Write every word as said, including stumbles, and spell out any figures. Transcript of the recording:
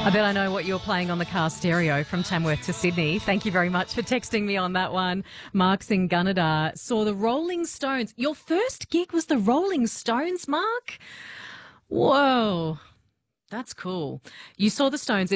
I bet I know what you're playing on the car stereo from Tamworth to Sydney. Thank you very much for texting me on that one. Mark's in Gunnedah saw the Rolling Stones. Your first gig was the Rolling Stones, Mark? Whoa, that's cool. You saw the Stones in